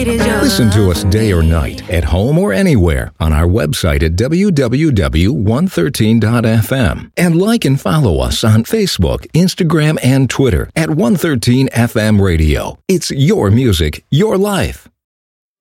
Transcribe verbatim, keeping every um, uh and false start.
it is yours. Listen to us day or night, at home or anywhere, on our website at w w w dot one thirteen dot f m. And like and follow us on Facebook, Instagram, and Twitter at one thirteen F M Radio. It's your music, your life.